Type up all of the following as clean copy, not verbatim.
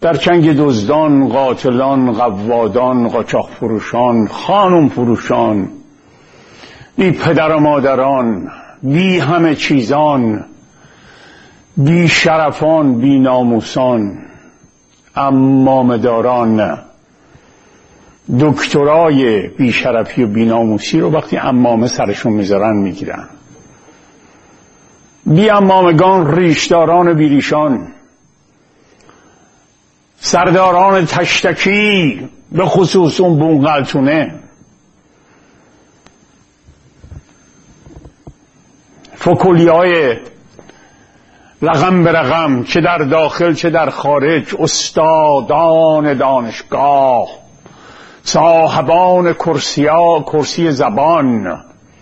در چنگ دزدان، قاتلان، قوادان، قاچاق فروشان، خانم فروشان، بی پدر و مادران، بی همه چیزان، بی شرفان، بی ناموسان، عمامه داران، دکترای بی شرفی و بی ناموسی رو وقتی عمامه سرشون میذارن میگیرن. بی عمامگان، ریشداران بی ریشان، سرداران تشتکی، به خصوص اون بونقلتونه، فکولیای رقم به رقم، چه در داخل چه در خارج، استادان دانشگاه، صاحبان کرسی زبان،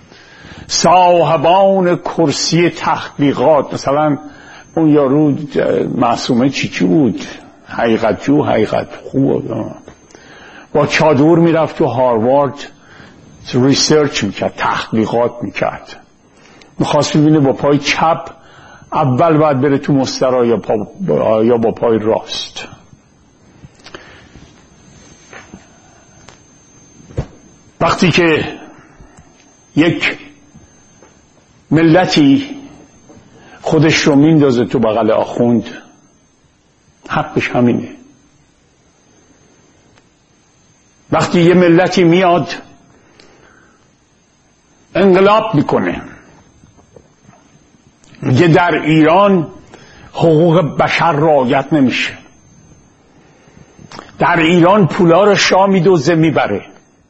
صاحبان کرسی تحقیقات. مثلا اون یارو معصومه چی بود، حقیقت جو، حقیقت خوب، با چادر میرفت تو هاروارد ریسرچ میکرد، تحقیقات میکرد، میخواست ببینه با پای چپ اول باید بره تو مسترا یا با پای راست. وقتی که یک ملتی خودش رو میندازه تو بغل آخوند، حقش همینه. وقتی یه ملتی میاد انقلاب میکنه، میگه در ایران حقوق بشر رعایت نمیشه، در ایران پولا رو شاه میدوزه میبره،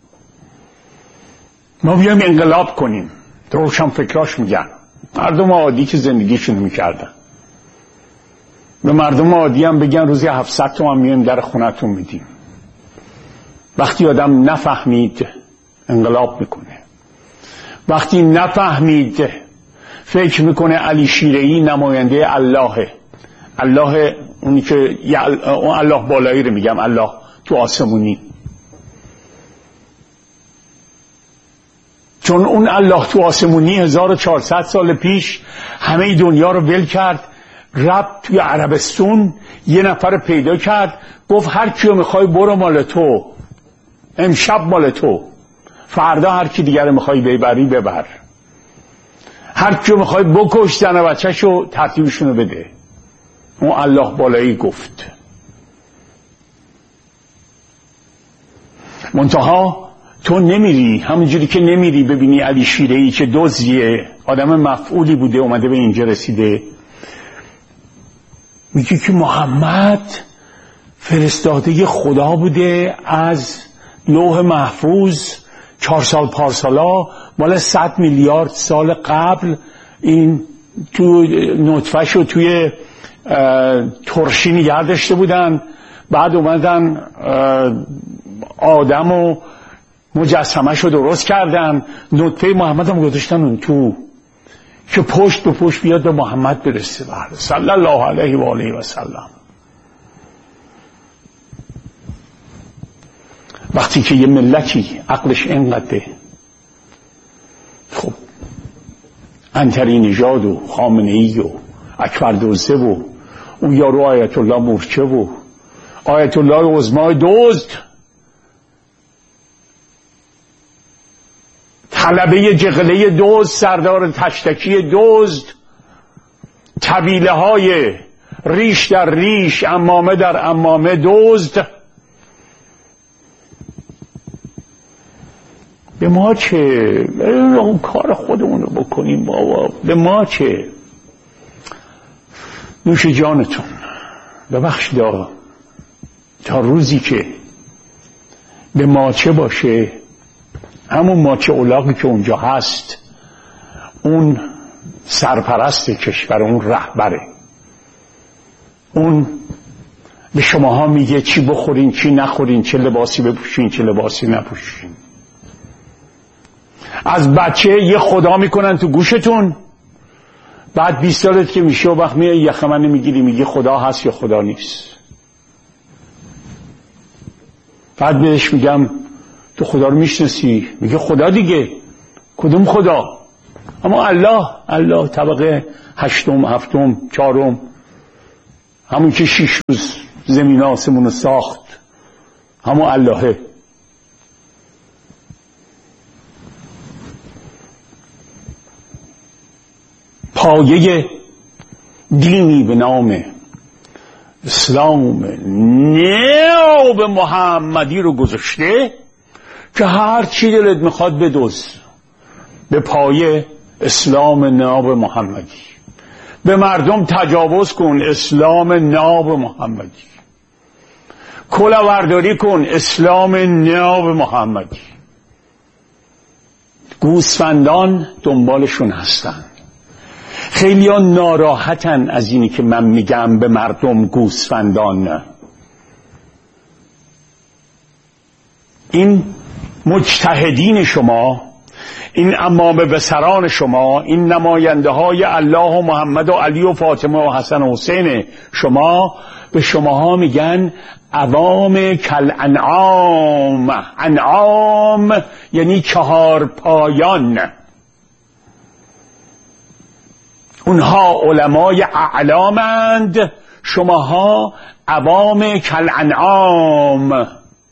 ما بیایم انقلاب کنیم. روشن فکراش میگن، مردم عادی که زندگیشون میکردن، به مردم عادی هم بگن روزی 700 تومن میایم در خونتون میدیم. وقتی آدم نفهمید انقلاب میکنه، وقتی نفهمید فکر میکنه علی شیره‌ای نماینده اللهه، الله اونی که اون الله بالایی رو میگم، الله تو آسمونی، چون اون الله تو آسمونی 1400 سال پیش همه دنیا رو ول کرد، رفت توی عربستون یه نفر پیدا کرد، گفت هر کیو میخوای برو مال تو، امشب مال تو، فردا هر کی دیگر میخوای ببری ببر، هر کیو میخوای بکش، زن و بچه‌شو ترتیبشونو بده. اون الله بالایی گفت. منتها تو نمیری، همونجوری که نمیری ببینی علی شیره‌ای که دزدیه، آدم مفعولی بوده اومده به اینجا رسیده، میگه که محمد فرستاده خدا بوده از لوح محفوظ 4 سال پارسالا مال 100 میلیارد سال قبل، این تو نطفه‌شو توی ترشی نگه داشته بودن، بعد اومدن آدم و مجسمه‌شو درست کردن، نطفه محمد هم گذاشتن اون تو که پشت به پشت بیاد به محمد برسه، صلی الله علیه و آله و سلم. وقتی که یه ملتی عقلش اینقدره، خب عنتری نژاد و خامنه‌ای و اکبر دوزه و اون یارو آیت الله مورچه و آیت الله عظمای دزد، طلبه جغله دزد، سردار تشتکی دزد، طویله های ریش در ریش، عمامه در عمامه دزد، به ما چه؟ اون کار خودمونو بکنیم بابا، به ما چه؟ نوش جانتون. ببخشید تا روزی که به ماچه باشه، همون ماچه اولاقی که اونجا هست، اون سرپرست کشور، اون رهبره، اون به شماها میگه چی بخورین چی نخورین، چه لباسی بپوشین چه لباسی نپوشین. از بچه یه خدا میکنن تو گوشتون، بعد 20 سالت که میشه و وقت میای یخ من میگیری میگی خدا هست یا خدا نیست. بعد بهش میگم تو خدا رو میشناسی؟ میگه خدا دیگه. کدوم خدا؟ اما الله طبقه 8م 7م 4م، همون که 6 روز زمین آسمون رو ساخت همون اللهه. پایه دینی به نام اسلام ناب محمدی رو گذاشته که هر چی دلت میخواد بدوز. به پایه اسلام ناب محمدی، به مردم تجاوز کن اسلام ناب محمدی، کلاهبرداری کن اسلام ناب محمدی. گوسفندان دنبالشون هستن. خیلی ها ناراحتن از اینی که من میگم به مردم گوسفندان نه. این مجتهدین شما، این امام بسران شما، این نماینده های الله و محمد و علی و فاطمه و حسن و حسین شما، به شماها میگن عوام کل انعام. انعام یعنی 4 پایان. اونها علمای اعلامند، شماها عوام کل انعام.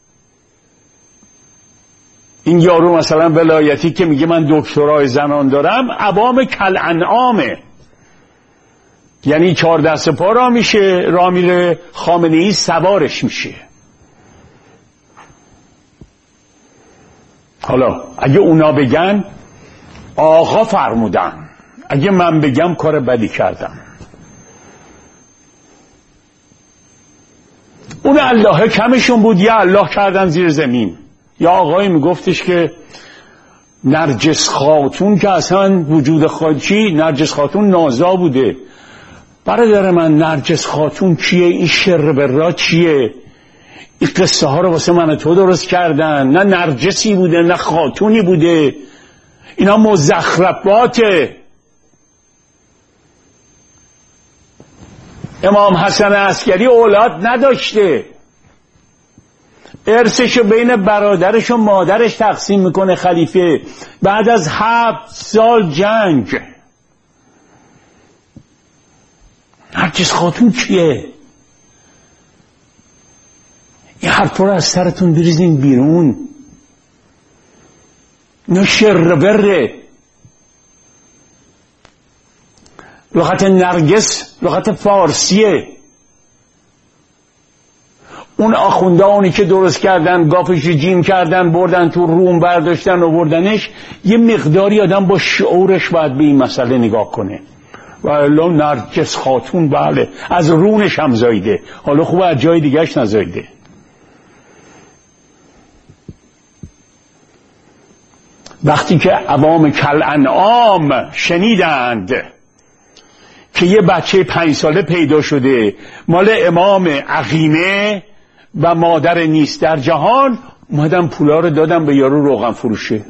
این یارو مثلا ولایتی که میگه من دکترای زنان دارم، عوام کل انعامه. یعنی 4 دست پا را میشه، را میره، خامنه‌ای سوارش میشه. حالا اگه اونا بگن آقا فرمودن، اگه من بگم کار بدی کردم. اون الله کمشون بود، یا الله کردن زیر زمین. یا آقایی میگفتش که نرجس خاتون که اصلا وجود خودچی، نرجس خاتون نازا بوده. برادر من نرجس خاتون کیه؟ این شر برا چیه؟ این قصه ها رو واسه من تو درست کردن. نه نرجسی بوده نه خاتونی بوده، اینا مزخرفاته. امام حسن عسکری اولاد نداشته، ارثشو بین برادرش و مادرش تقسیم میکنه خلیفه بعد از 7 سال جنگ. نرجس خاتون کیه؟ این حرفا رو از سرتون بریزین بیرون. اینا شر بره. لغت نرگس لغت فارسیه. اون آخوندهانی که درست کردن، گافش جیم کردن، بردن تو روم، برداشتن و بردنش. یه مقداری آدم با شعورش باید به این مسئله نگاه کنه. و الا نرجس خاتون بله از رونش هم زایده، حالا خوبه از جای دیگهش نزایده. وقتی که عوام کل انعام شنیدند که یه بچه 5 ساله پیدا شده مال امام عقیمه و مادر نیست در جهان، اومدن پولا رو دادن به یارو روغن فروشه.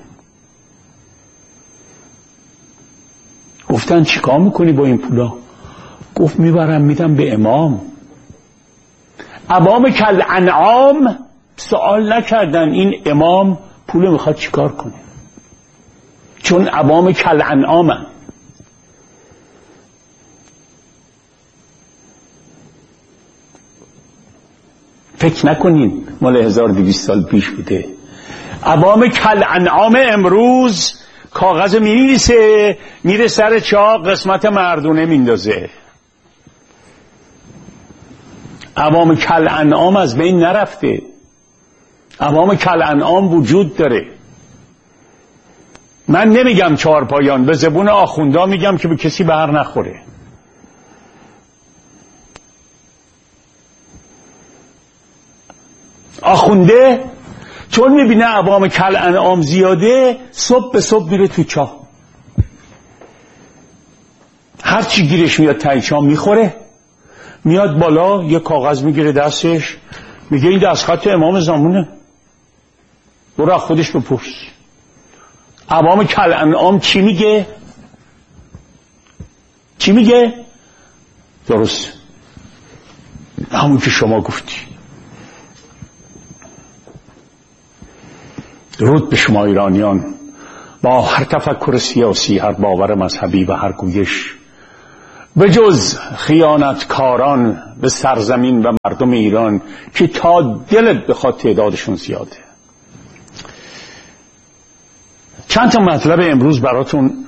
گفتن چیکار میکنی با این پولا؟ گفت میبرم میدم به امام. عوام کل انعام سوال نکردن این امام پول میخواد چیکار کنه، چون عوام کل انعامن. فکر نکنین مال 1200 سال پیش بوده. عوام کل انعام امروز کاغذ می‌نویسه، میره سر چاق، قسمت مردونه میندازه. عوام کل انعام از بین نرفته. عوام کل انعام وجود داره. من نمیگم 4 پایان، به زبون آخوندا میگم که به کسی بر نخوره. آخونده چون میبینه عوام کل انعام زیاده، صبح به صبح میره تو چاه، هر چی گیرش میاد تای چاه میخوره، میاد بالا یه کاغذ میگیره دستش، میگه این دستخط امام زمانه، برو خودش بپرس. عوام کل انعام چی میگه؟ چی میگه؟ درست همون که شما گفتی. درود به شما ایرانیان، با هر تفکر سیاسی، هر باور مذهبی و هر گویش به جز خیانتکاران به سرزمین و مردم ایران که تا دلت بخواد تعدادشون زیاده. چند تا مطلب امروز براتون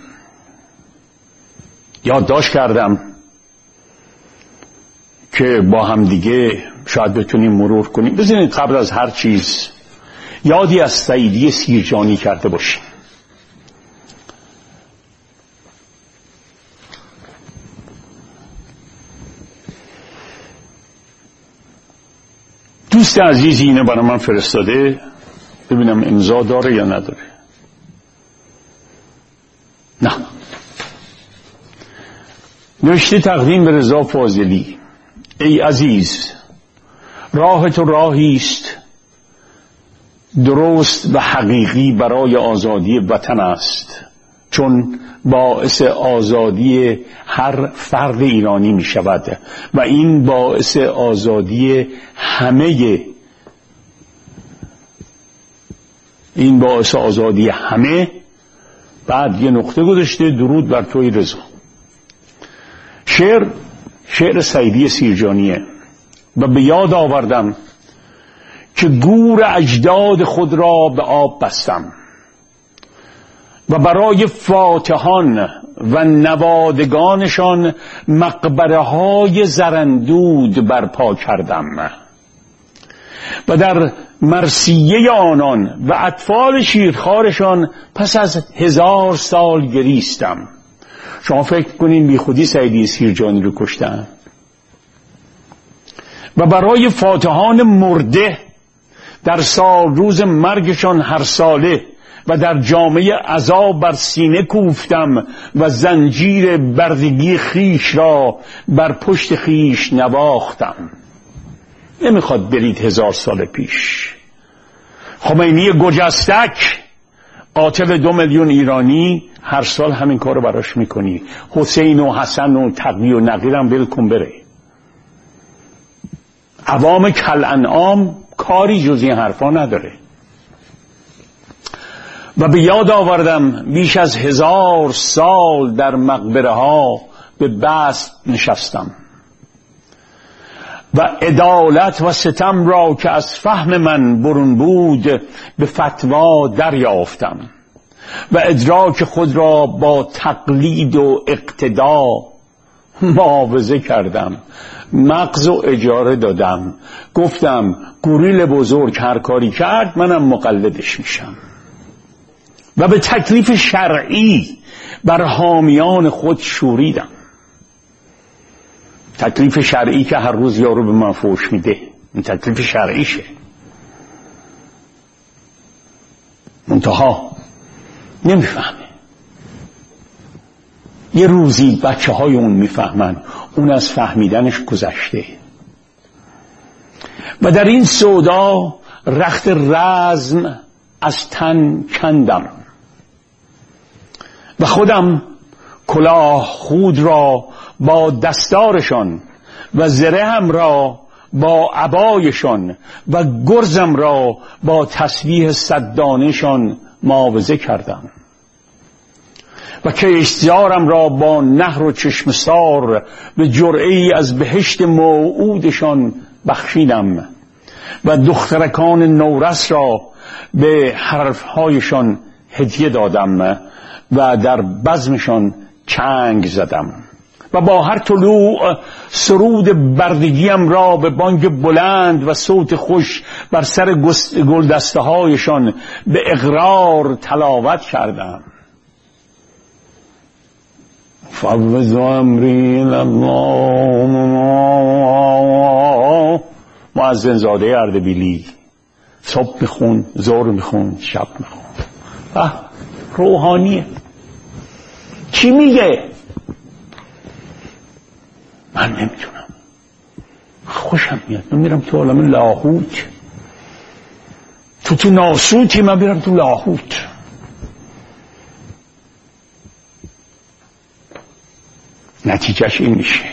یادداشت کردم که با هم دیگه شاید بتونیم مرور کنیم. بذارید قبل از هر چیز یادی از سعیدی سیرجانی کرده باشیم. دوست عزیزی اینو برای من فرستاده، ببینم امضا داره یا نداره. نه. نوشته تقدیم به رضا فاضلی: ای عزیز، راه تو راهی است درست و حقیقی برای آزادی وطن است، چون باعث آزادی هر فرد ایرانی می شود و این باعث آزادی همه. بعد یه نقطه گذاشته: درود بر توی رضا. شعر سعیدی سیرجانیه و به یاد آوردم که گور اجداد خود را به آب بستم و برای فاتحان و نوادگانشان مقبره های زرندود برپا کردم و در مرثیه آنان و اطفال شیرخوارشان پس از 1000 سال گریستم. شما فکر کنین بی خودی سعیدی سیرجانی رو کشتن؟ و برای فاتحان مرده در سال روز مرگشان هر ساله و در جامعه عذاب بر سینه کوفتم و زنجیر بردگی خیش را بر پشت خیش نواختم. نمیخواد برید 1000 سال پیش. خمینی گجستک، قاتل 2 میلیون ایرانی، هر سال همین کارو براش میکنی. حسین و حسن و تقی و نقیرم بلکن بره. عوام کالانعام کاری جز این حرفا نداره. و به یاد آوردم بیش از 1000 سال در مقبره ها به بست نشستم و عدالت و ستم را که از فهم من برون بود به فتوا دریافتم و ادراک خود را با تقلید و اقتدا معاوضه کردم. مغز و اجاره دادم، گفتم گوریل بزرگ هر کاری کرد منم مقلدش میشم و به تکلیف شرعی بر حامیان خود شوریدم. تکلیف شرعی که هر روز یارو به من فوش میده، این تکلیف شرعیشه. منتها نمیفهمه. یه روزی بچه های اون میفهمن، اون از فهمیدنش گذشته. و در این سودا رخت رزم از تن کندم و خودم کلاه خود را با دستارشان و زرهم را با عبایشان و گرزم را با تسبیح 100 دانه‌شان معاوضه کردم و کشتزارم را با نهر و چشمسار به جرعه‌ای از بهشت موعودشان بخشیدم و دخترکان نورس را به حرفهایشان هدیه دادم و در بزمشان چنگ زدم و با هر طلوع سرود بردگیم را به بانگ بلند و صوت خوش بر سر گلدسته هایشان به اقرار تلاوت کردم. فوض امری الله. مؤذن زاده اردبیلی صبح میخون، ظهر میخون، شب میخون. روحانیه. چی میگه؟ من نمیتونم، خوشم میاد. من میرم تو عالم لاهوت، تو ناسوتی، من میرم تو لاهوت. نتیجهش این میشه.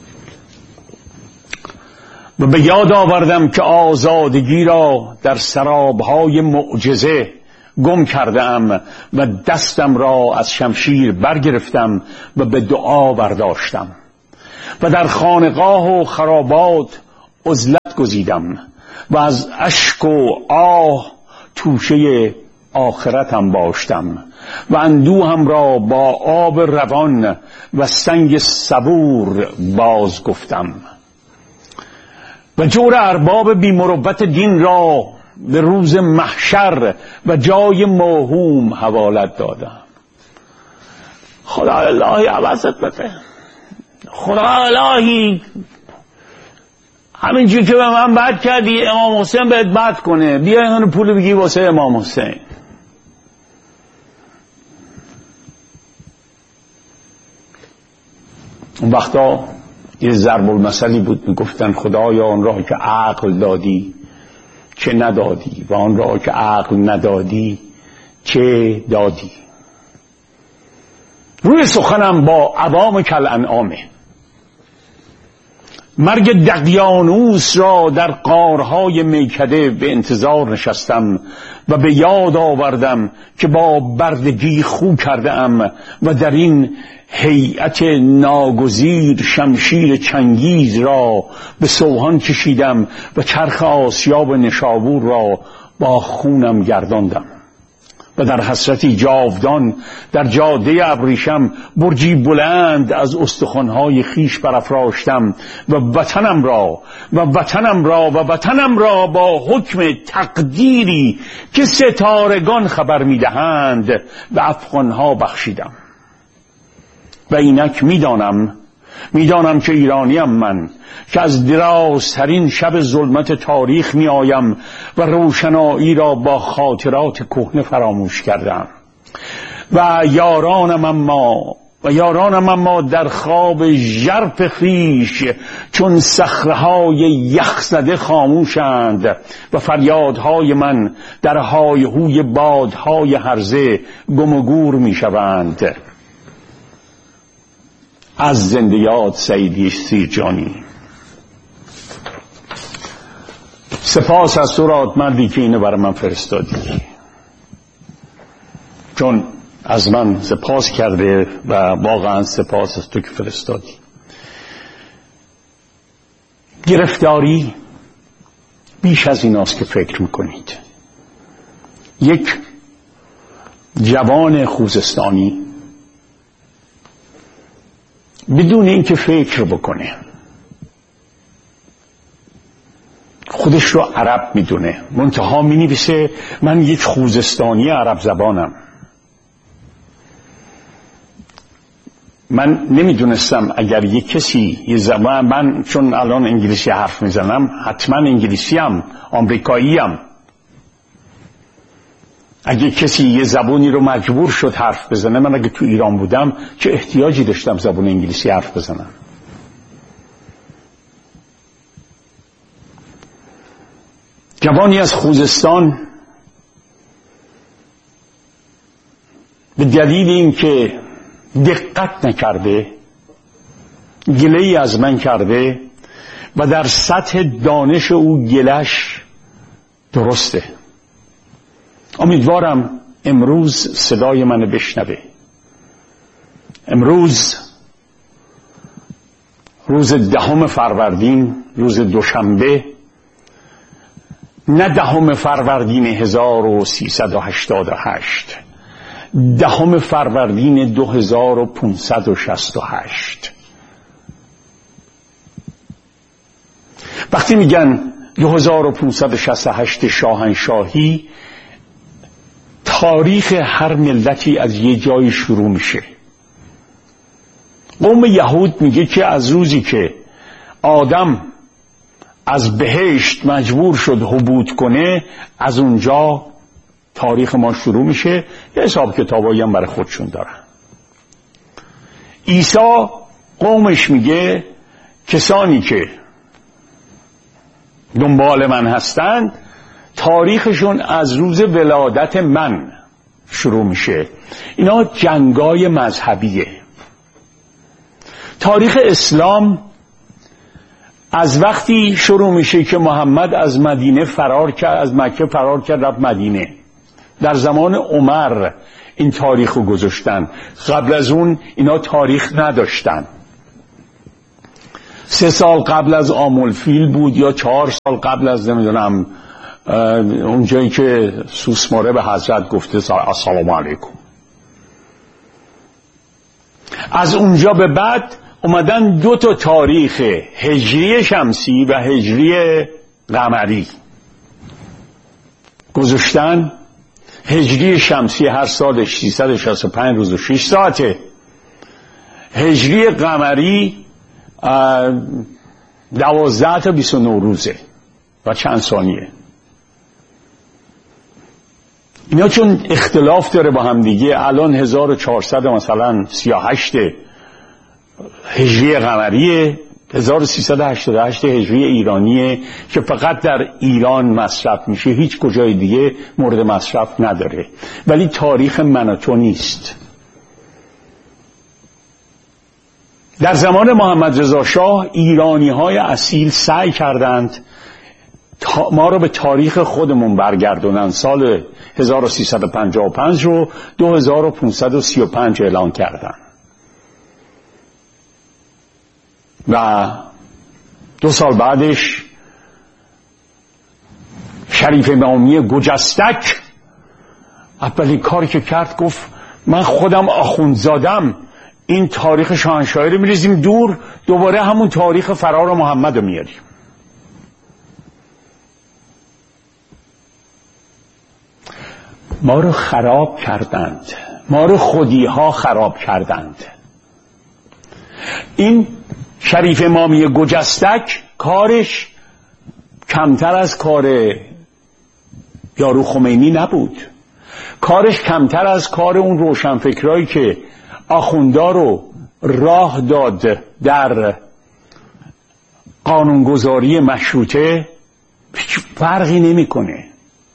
و به یاد آوردم که آزادگی را در سرابهای معجزه گم کردم و دستم را از شمشیر برگرفتم و به دعا برداشتم و در خانقاه و خرابات عزلت گزیدم و از اشک و آه توشه آخرتم باشتم و اندوهم را با آب روان و سنگ صبور باز گفتم و جور ارباب بی مروت دین را به روز محشر و جای موهوم حوالت دادم. خدا الهی عوضت بده، خدا الهی همینجور که به من بد کردی امام حسین بهت بد کنه، بیا اینو پول بگی واسه امام حسین. اون وقتا یه ضرب المثلی بود، میگفتن خدایا آن را که عقل دادی چه ندادی و آن را که عقل ندادی چه دادی. روی سخنم با عوام کل انعامه. مرگ دقیانوس را در غارهای میکده به انتظار نشستم و به یاد آوردم که با بردگی خو کرده ام و در این هیئت ناگزیر شمشیر چنگیز را به سوهان کشیدم و چرخ آسیاب نشابور را با خونم گرداندم و در حسرتی جاودان در جاده ابریشم برجی بلند از استخوان‌های خیش برافراشتم و وطنم را با حکم تقدیری که ستارگان خبر می‌دهند به افغان‌ها بخشیدم. و اینک میدانم که ایرانیم من که از درازترین شب ظلمت تاریخ می آیم و روشنایی را با خاطرات کهنه فراموش کردم و یارانم اما در خواب ژرف خویش چون صخره‌های یخ زده خاموشند و فریادهای من در های هوی بادهای هرزه گم و گور می شوند. از زنده یاد سعیدی سیرجانی. سپاس از تو رادمردی که اینو برای من فرستادی، چون از من سپاس کرده و واقعا سپاس از تو که فرستادی. گرفتاری بیش از ایناست که فکر میکنید. یک جوان خوزستانی بدون اینکه فکر بکنه خودش رو عرب میدونه، منتها مینویسه من یک خوزستانی عرب زبانم. من نمیدونستم اگر یک کسی یه زبان، من چون الان انگلیسی حرف میزنم حتما انگلیسیم، آمریکاییم. اگه کسی یه زبانی رو مجبور شد حرف بزنه، من اگه تو ایران بودم چه احتیاجی داشتم زبان انگلیسی حرف بزنم؟ جوانی از خوزستان به دلیل اینکه دقت نکرده گله‌ای از من کرده و در سطح دانش او گلش درسته. امیدوارم امروز صدای من بشنوه. امروز روز 10 فروردین، روز دوشنبه، نه 10 فروردین 1388، 10 فروردین 2568. وقتی میگن 2568 شاهنشاهی، تاریخ هر ملتی از یه جای شروع میشه. قوم یهود میگه که از روزی که آدم از بهشت مجبور شد هبوط کنه، از اونجا تاریخ ما شروع میشه. یه حساب کتابایی هم برای خودشون دارن. عیسی قومش میگه کسانی که دنبال من هستند تاریخشون از روز ولادت من شروع میشه. اینا جنگای مذهبیه. تاریخ اسلام از وقتی شروع میشه که محمد از مدینه فرار کرد، از مکه فرار کرد رفت مدینه. در زمان عمر این تاریخ رو گذاشتن. قبل از اون اینا تاریخ نداشتن. 3 سال قبل از آملفیل بود یا 4 سال قبل از نمیدونم اونجایی که سوسماره به حضرت گفته السلام علیکم. از اونجا به بعد اومدن 2 تا تاریخ هجری شمسی و هجری قمری گذاشتن. هجری شمسی هر سالش 365 روز و 6 ساعته. هجری قمری 12 تا 29 روزه و چند ثانیه. اینا چون اختلاف داره با هم دیگه، الان 1400 مثلا 38 هجری قمریه، 1388 هجری ایرانیه که فقط در ایران مصرف میشه، هیچ کجای دیگه مورد مصرف نداره. ولی تاریخ من و تو نیست. در زمان محمد رضا شاه ایرانی های اصیل سعی کردند ما رو به تاریخ خودمون برگردونن. سال 1355 رو 2535 اعلان کردن و 2 سال بعدش شریف امامی گجستک اولین کاری که کرد گفت من خودم آخوندزادم، این تاریخ شاهنشاهی رو میریزیم دور، دوباره همون تاریخ فرار محمد رو میاریم. ما رو خراب کردند، ما رو خودیها خراب کردند. این شریف امامی گجستک کارش کمتر از کار یارو خمینی نبود، کارش کمتر از کار اون روشنفکرایی که آخوندا رو راه داد در قانونگذاری مشروطه هیچ فرقی نمیکنه.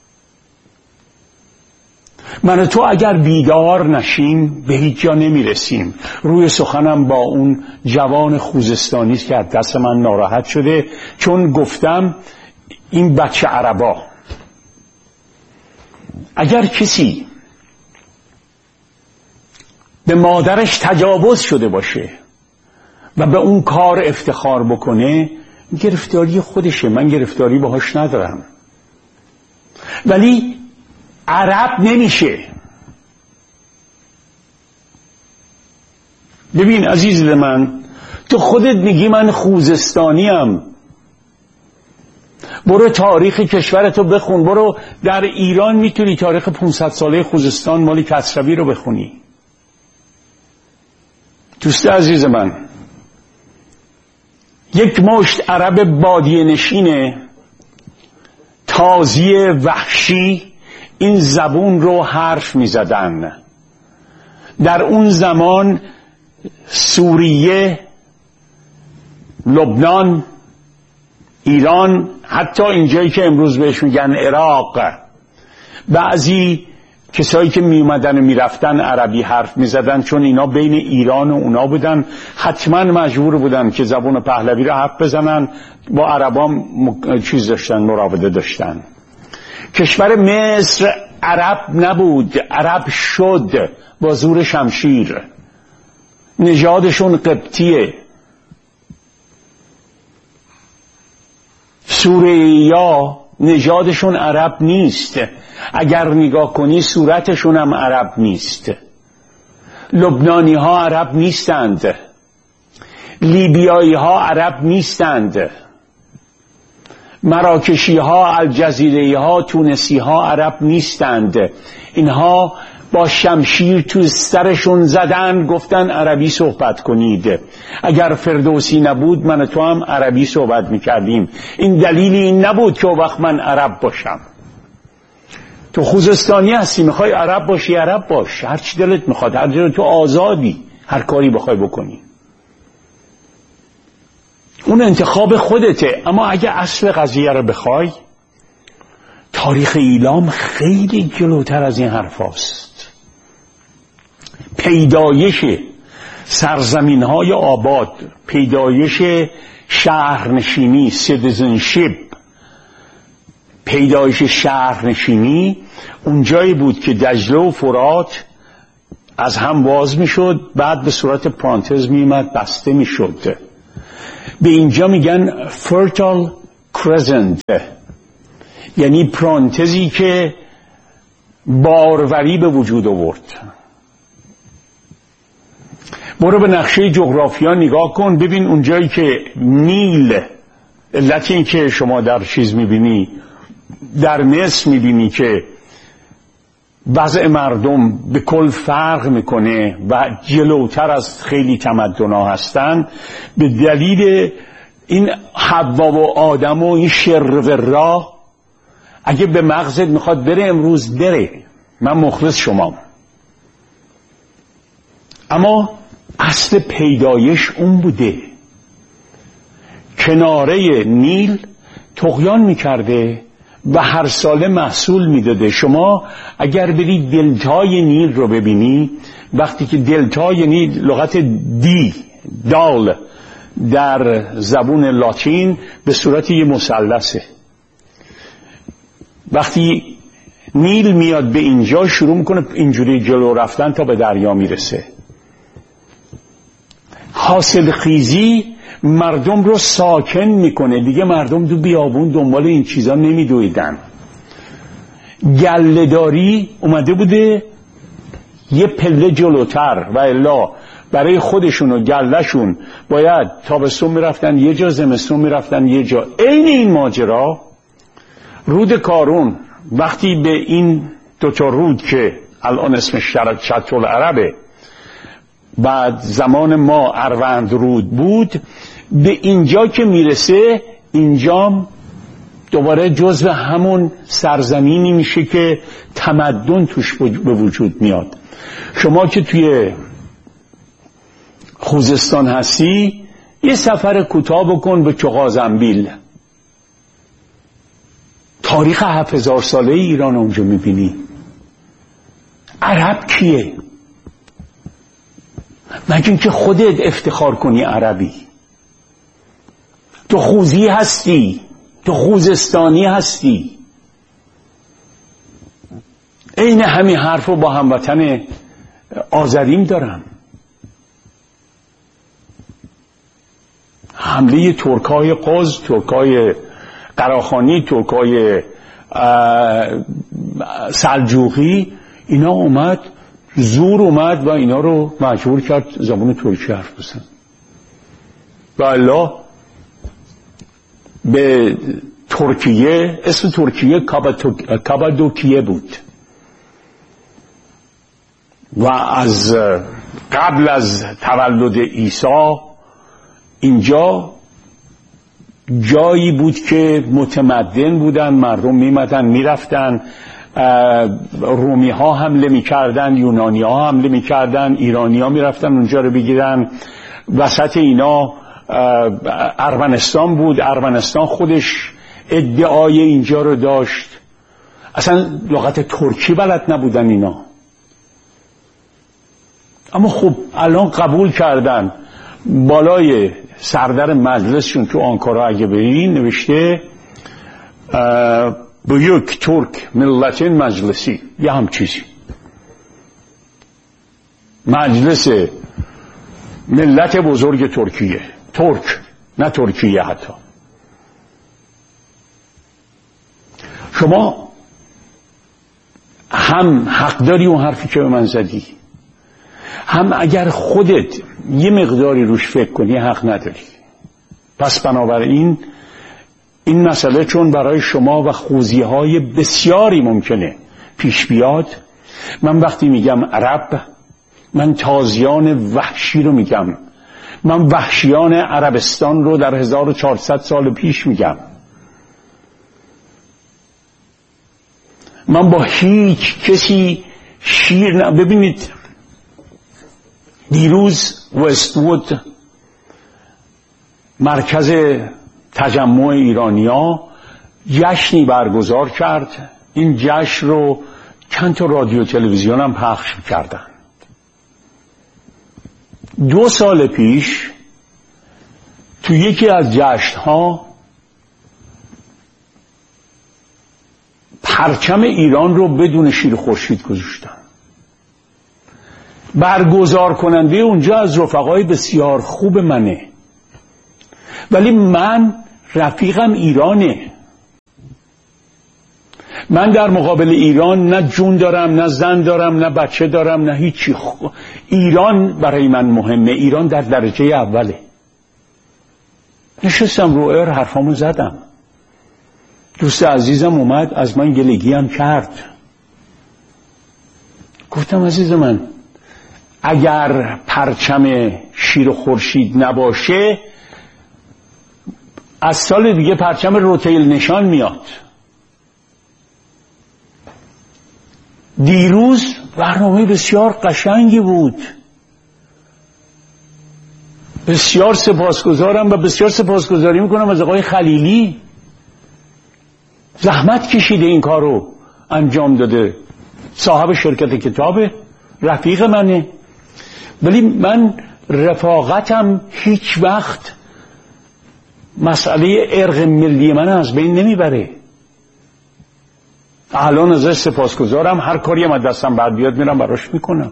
من و تو اگر بیدار نشیم به هیچ جا نمیرسیم. روی سخنم با اون جوان خوزستانی است که از دست من ناراحت شده چون گفتم این بچه عربا، اگر کسی به مادرش تجاوز شده باشه و به اون کار افتخار بکنه، گرفتاری خودشه، من گرفتاری باهاش ندارم. ولی عرب نمیشه. ببین عزیز من، تو خودت میگی من خوزستانیم، برو تاریخ کشورتو بخون. برو در ایران میتونی تاریخ 500 ساله خوزستان مال کسروی رو بخونی. دوست عزیز من، یک مشت عرب بادیه نشینه تازی وحشی این زبون رو حرف می زدن. در اون زمان سوریه، لبنان، ایران، حتی اینجایی که امروز بهش میگن عراق، بعضی کسایی که می اومدن و می رفتن عربی حرف می زدن چون اینا بین ایران و اونا بودن، حتما مجبور بودن که زبان پهلوی رو حرف بزنن. با عربان چیز داشتن، مراوده داشتن. کشور مصر عرب نبود، عرب شد با زور شمشیر. نژادشون قبطیه. سوریه‌یا نژادشون عرب نیست، اگر نگاه کنی صورتشون هم عرب نیست. لبنانی ها عرب نیستند، لیبیایی ها عرب نیستند، مراکشی ها، الجزیره‌ای ها، تونسی ها عرب نیستند. اینها با شمشیر تو سرشون زدن، گفتن عربی صحبت کنید. اگر فردوسی نبود من و تو هم عربی صحبت میکردیم. این دلیلی این نبود که وقت من عرب باشم. تو خوزستانی هستی، میخوای عرب باشی عرب باش، هر چی دلت میخواد، هر جا تو آزادی، هر کاری بخوای بکنی، اون انتخاب خودته. اما اگه اصل قضیه رو بخوای، تاریخ ایلام خیلی جلوتر از این حرف هاست. پیدایش سرزمین‌های آباد، پیدایش شهرنشینی، سیتیزنشیپ، پیدایش شهرنشینی اونجایی بود که دجله و فرات از هم باز میشد، بعد به صورت پرانتز میومد بسته میشد. به اینجا میگن fertile crescent، یعنی پرانتزی که باروری به وجود آورد. برو به نقشه جغرافیا نگاه کن، ببین اونجایی که نیل، علت این که شما در چیز میبینی، در مصر میبینی که وضع مردم به کل فرق میکنه و جلوتر از خیلی تمدن‌ها هستن، به دلیل این حوا و آدم و این شر و راه. اگه به مغزت میخواد بره امروز بره، من مخلص شمام. اما اصل پیدایش اون بوده، کناره نیل طغیان میکرده و هر ساله محصول میداده. شما اگر برید دلتای نیل رو ببینی، وقتی که دلتای نیل لغت دال در زبون لاتین به صورت یه مثلثه، وقتی نیل میاد به اینجا شروع میکنه اینجوری جلو رفتن تا به دریا میرسه. حاصل خیزی مردم رو ساکن میکنه دیگه. مردم دو بیابون دنبال این چیزا نمیدویدن. گله‌داری اومده بوده یه پله جلوتر، و الا برای خودشون و گله‌شون باید تابستون میرفتن یه جا، زمستون میرفتن یه جا. عین این ماجرا رود کارون وقتی به این دوتا رود که الان اسمش شط العربه، بعد زمان ما اروند رود بود، به اینجا که میرسه، اینجا دوباره جزو همون سرزمینی میشه که تمدن توش به وجود میاد. شما که توی خوزستان هستی، یه سفر کوتاه بکن به چغازنبیل، تاریخ 7000 ساله ایران اونجا میبینی. عرب کیه؟ مگه اینکه خودت افتخار کنی عربی. تو خوزی هستی، تو خوزستانی هستی. عین همین حرف رو با هموطن آذریم دارم. حمله ترکای قز، ترکای قراخانی، ترکای سلجوقی، اینا اومد، زور اومد و اینا رو مجبور کرد زبان ترکی حرف بزنن. و الله به ترکیه، اسم ترکیه کابادوکیه بود و از قبل از تولد عیسی اینجا جایی بود که متمدن بودن، مردم میمدن میرفتن، رومی ها حمله میکردن، یونانی ها حمله میکردن، ایرانی ها میرفتن اونجا رو بگیرن. وسط اینا ارمنستان بود. ارمنستان خودش ادعای اینجا رو داشت. اصلا لغت ترکی بلد نبودن اینا، اما خب الان قبول کردن. بالای سردر مجلسشون تو آنکارا اگه برین نوشته بیوک ترک ملتین مجلسی، یه هم چیزی، مجلس ملت بزرگ ترکیه، ترک نه ترکیه. حتی شما هم حق داری اون حرفی که به من زدی، هم اگر خودت یه مقداری روش فکر کنی حق نداری. پس بنابراین این مسئله چون برای شما و خوزیهای بسیاری ممکنه پیش بیاد، من وقتی میگم عرب، من تازیان وحشی رو میگم. من وحشیان عربستان رو در 1400 سال پیش میگم. من با هیچ کسی شیر ببینید دیروز وست‌وود مرکز تجمع ایرانیا جشنی برگزار کرد. این جشن رو چند تا رادیو تلویزیون هم پخش کردن. 2 سال پیش تو یکی از جشن‌ها پرچم ایران رو بدون شیر خورشید گذاشتن. برگزار کننده اونجا از رفقای بسیار خوب منه ولی من رفیقم ایرانه. من در مقابل ایران نه جون دارم، نه زن دارم، نه بچه دارم، نه هیچی. ایران برای من مهمه. ایران در درجه اوله. نشستم رو ایر حرفامو زدم. دوست عزیزم اومد از من گلگی هم کرد. گفتم عزیز من، اگر پرچم شیر و خورشید نباشه از سال دیگه پرچم روتیل نشان میاد. دیروز برنامه بسیار قشنگی بود. بسیار سپاسگزارم و بسیار سپاسگزاری میکنم از آقای خلیلی. زحمت کشیده این کارو انجام داده. صاحب شرکت کتابه، رفیق منه. ولی من رفاقتم هیچ وقت مسئله ارق ملی من از بین نمیبره. الان ازش سپاسگزارم. هر کاری هم از دستم بعد بیاد میرم براش میکنم.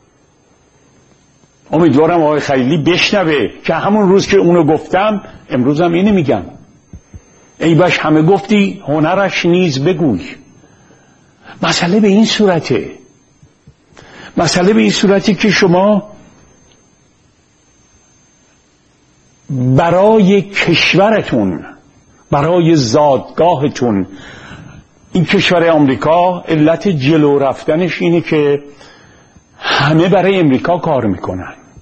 امیدوارم آقای خلیلی بشنوه که همون روز که اونو گفتم امروز هم اینو میگم. ای باش همه گفتی هنرش نیز بگوی. مسئله به این صورته. مسئله به این صورتی که شما برای کشورتون، برای زادگاهتون، این کشور آمریکا علت جلو رفتنش اینه که همه برای امریکا کار میکنن.